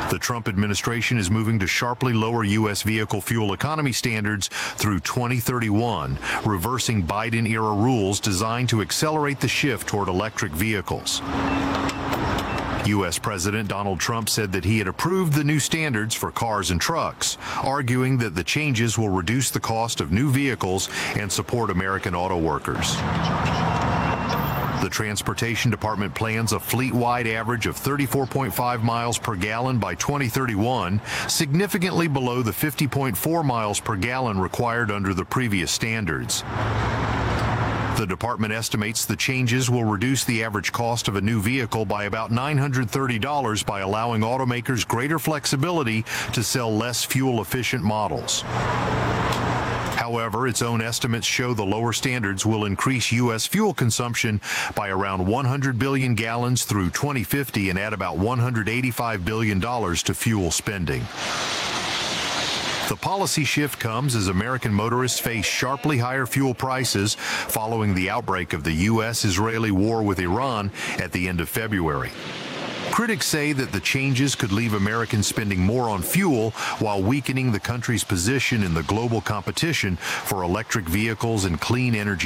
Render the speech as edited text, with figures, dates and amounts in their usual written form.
The Trump administration is moving to sharply lower U.S. vehicle fuel economy standards through 2031, reversing Biden-era rules designed to accelerate the shift toward electric vehicles. U.S. President Donald Trump said that he had approved the new standards for cars and trucks, arguing that the changes will reduce the cost of new vehicles and support American auto workers. The Transportation Department plans a fleet-wide average of 34.5 miles per gallon by 2031, significantly below the 50.4 miles per gallon required under the previous standards. The department estimates the changes will reduce the average cost of a new vehicle by about $930 by allowing automakers greater flexibility to sell less fuel-efficient models. However, its own estimates show the lower standards will increase U.S. fuel consumption by around 100 billion gallons through 2050 and add about $185 billion to fuel spending. The policy shift comes as American motorists face sharply higher fuel prices following the outbreak of the U.S.-Israeli war with Iran at the end of February. Critics say that the changes could leave Americans spending more on fuel while weakening the country's position in the global competition for electric vehicles and clean energy